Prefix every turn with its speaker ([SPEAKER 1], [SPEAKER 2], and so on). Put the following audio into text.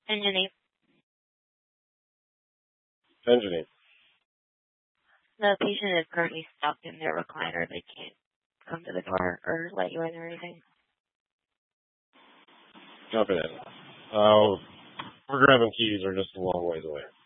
[SPEAKER 1] And your name?
[SPEAKER 2] Benjamin.
[SPEAKER 1] The patient is currently stuck in their recliner. They can't come to the door or let you in or anything.
[SPEAKER 2] Copy that. We're grabbing keys. We're just a long ways away.